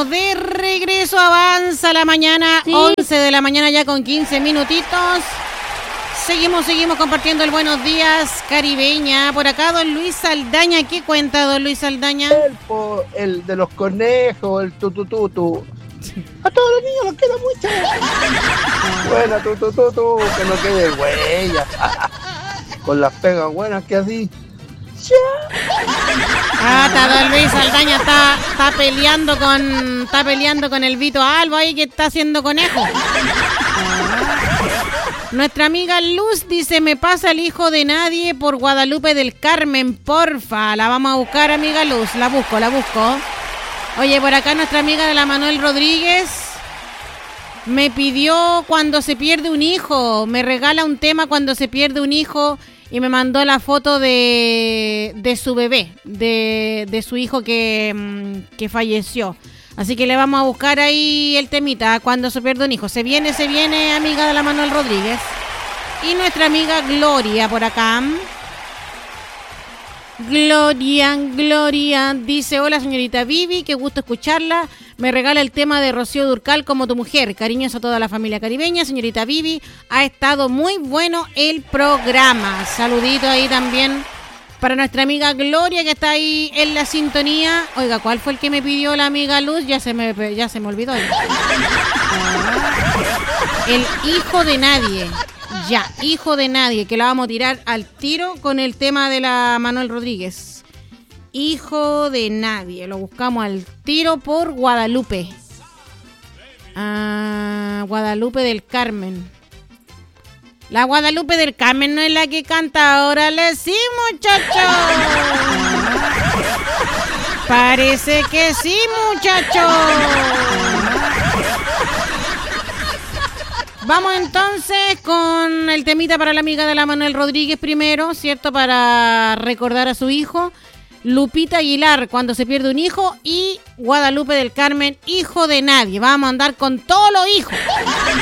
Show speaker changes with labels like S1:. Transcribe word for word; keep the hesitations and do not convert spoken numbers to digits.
S1: De regreso, avanza la mañana, ¿sí? once de la mañana ya con quince minutitos. Seguimos, seguimos compartiendo el buenos días, Caribeña. Por acá, don Luis Saldaña. ¿Qué cuenta, don Luis Saldaña?
S2: El, po, el de los conejos, el tutututu. A todos los niños los quiero mucho. Bueno, tutututu, que no quede huella. Con las pegas buenas que así.
S1: Ah, está don Luis Saldaña, está, está peleando con está peleando con el Vito Albo ahí que está haciendo conejo. Nuestra amiga Luz dice, me pasa el hijo de nadie por Guadalupe del Carmen, porfa. La vamos a buscar, amiga Luz, la busco, la busco. Oye, por acá nuestra amiga de la Manuel Rodríguez me pidió cuando se pierde un hijo, me regala un tema cuando se pierde un hijo. Y me mandó la foto de, de su bebé, de, de su hijo que, que falleció. Así que le vamos a buscar ahí el temita, cuando se pierde un hijo. Se viene, se viene, amiga de la Manuel Rodríguez. Y nuestra amiga Gloria por acá. Gloria, Gloria, dice, hola señorita Vivi, qué gusto escucharla. Me regala el tema de Rocío Dúrcal, Como tu mujer. Cariños a toda la familia caribeña. Señorita Vivi, ha estado muy bueno el programa. Saludito ahí también para nuestra amiga Gloria, que está ahí en la sintonía. Oiga, ¿cuál fue el que me pidió la amiga Luz? Ya se me, ya se me olvidó. El hijo de nadie. Ya, hijo de nadie, que la vamos a tirar al tiro con el tema de la Manuel Rodríguez. Hijo de nadie, lo buscamos al tiro por Guadalupe. Ah, Guadalupe del Carmen. La Guadalupe del Carmen no es la que canta Órale sí, muchachos. Parece que sí, muchachos. Vamos entonces con el temita para la amiga de la Manuel Rodríguez primero, ¿cierto? Para recordar a su hijo. Lupita Aguilar, Cuando se pierde un hijo. Y Guadalupe del Carmen, Hijo de nadie. Vamos a andar con todos los hijos.